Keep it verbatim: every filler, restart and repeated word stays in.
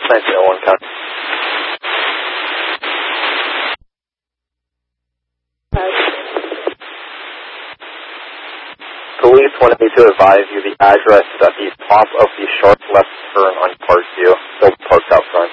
nineteen oh one, County. Police wanted me to advise you the address at the top of the sharp left turn on Parkview, still parked out front.